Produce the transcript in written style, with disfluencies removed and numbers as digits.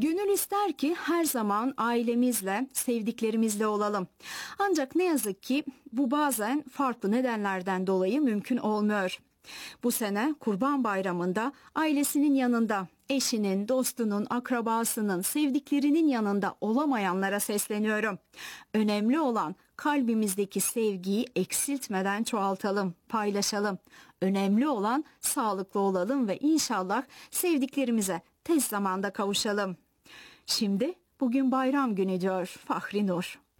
Gönül ister ki her zaman ailemizle, sevdiklerimizle olalım. Ancak ne yazık ki bu bazen farklı nedenlerden dolayı mümkün olmuyor. Bu sene Kurban Bayramı'nda ailesinin yanında, eşinin, dostunun, akrabasının, sevdiklerinin yanında olamayanlara sesleniyorum. Önemli olan kalbimizdeki sevgiyi eksiltmeden çoğaltalım, paylaşalım. Önemli olan sağlıklı olalım ve inşallah sevdiklerimize tez zamanda kavuşalım. Şimdi bugün bayram günü diyor Fahri Nur.